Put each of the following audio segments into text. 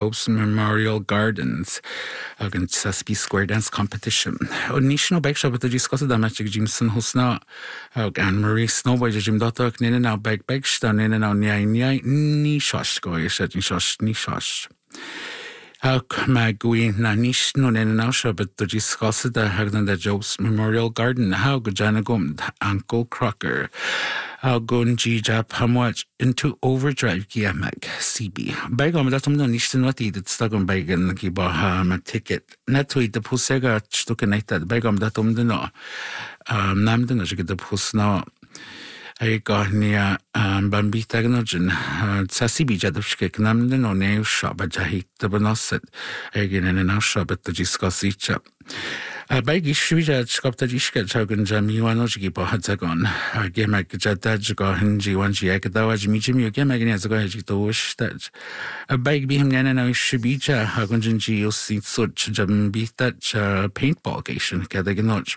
Jobs Memorial Gardens agin Sespi Square Dance Competition. O nísno beg seo bit discuss da Magic Jimson hosna Anne-Marie Snowboy Jim Dottok nina now beg stan nina now ní shosh go ní shosh. My gwyn na nísno nina now seo bit discuss da hagdan da Jobs Memorial Garden how go Jana Gumd Uncle Crocker. I'll go and G-Jab how much into overdrive GMAC CB. Bagam that I'm not nishin what it stuck on Bagan Giba my ticket. Net to eat the Pusega stuck in that Bagam that no. Namden as you get the Pus now. I got near Bambita Gnogen, Sassibi Jadovskik, Namden or nail shop at Jahik the Bonoset, again in our shop at the Giscos each up. Bagi Shvija skopta Jishka Chogan Jamiwanoji Bohadzagon, Gemak Jadajago Hinji Wanji Akadawaj Mijim, Gemagin as a goji to wish that a bag be him Nana Shibija, Hagunji, you'll see such Jambi that paintball gation, Kadaganoj.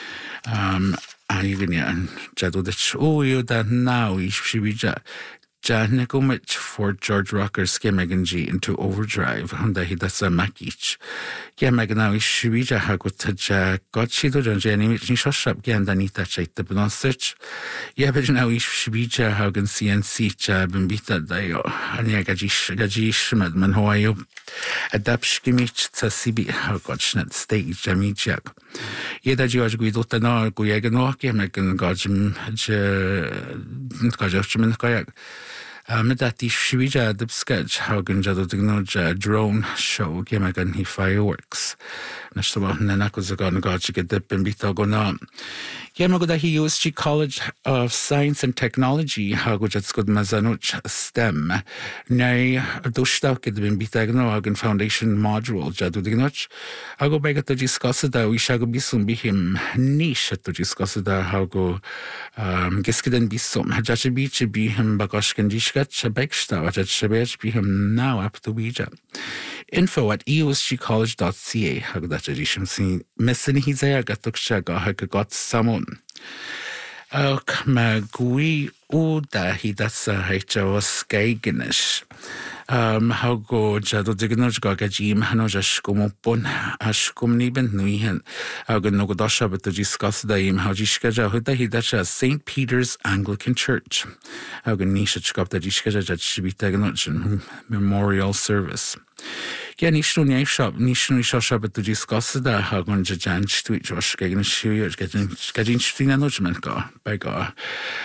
Even Jadodich, oh, you that now is Shibija. Jahnegomich for George Rocker's Gemaganji into overdrive, Honda Hidasa Makich. Gemaganawi Shibija Hagutaja Gochido Janjanimich Nishoshap Gandanita Chait the Benosich. Yabajanawi Shibija Hagan CNC Jabambita Dayo, Gajish Madman Hawaii. Adapshkimich Tsasibi Hagochnet stage Jamijak. Yeda George Guidotana Guyagano, Gemagan Gojim Gojachman Kayak. Medati Shivija the sketch how Gunjado drone show Gemagan he fireworks. Nashtawa Nanakozagon Gotcha get the Bimbito Gona. Yamagoda he used College of Science and Technology, Hagojatskod Mazanuch STEM. Nay, Dushtak at the Bimbitagno Hagen Foundation module, Jadudinoch. I go back to discuss that we shall be soon be him niche to discuss that how go Giskiden be some. Hajachi beach be him Bagoshkan Dishkat, Beksta, at Shabech be him now up to Bija. Info at eusgcollege.ca. Hagdachadishim see missing his air got samon. Ok, magui uda he that's a hacha was skagenish. How go Jado Dignoj Gagajim Hanojashkumopon Ashkum Niben Nuihen. How go Nogodosha but to discuss daim how Jishkaja Huda Hidacha St. Peter's Anglican Church. How go Nishachkop the Jishkaja Shibitagnoj Memorial Service. Yeah, Nishnu shop, Nishnu shop at the discuss the Hagon Janch to each wash getting sheer getting Stina Nojmenka by God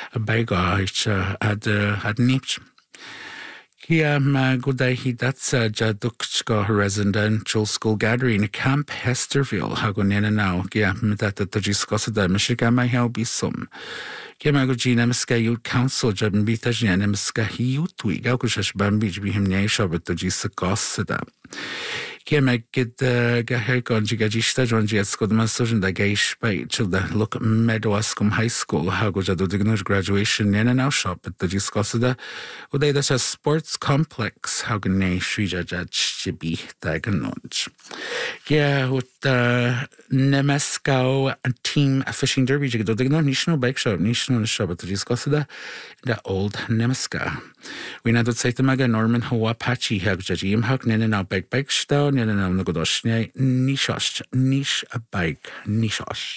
at Nipch. Here, Magudahi that's a Jadukchka residential school gathering in Camp Hesterville, Hagonena now, yeah, that the discuss the Michigan may help be some. Gemagogina Meska Youth Council Jabita Janemeska Youth Week, Alkushash Bambich be him Nasha, but the Jisa Gossada. Gemak get the Gahekon Jigajista, John Jetsko, the Masojan, the Gaish by the look Meadowascom High School, Hagojado Dignoj graduation, and now shop at the Jiscosada, Uday that's a sports complex, Hagane Shrija Judge Jibi Daganoj. Yeah, with the Nemeskau team fishing derby, Jigado Digno, National Bike Shop, National Shop at the Jiscosada, the old Nemeska. We now say to Maga Norman Hawapachi Hagjajim Hak Nena Bike Stone, Nena Nagodoshne, Nishosh, Nish a bike, Nishosh.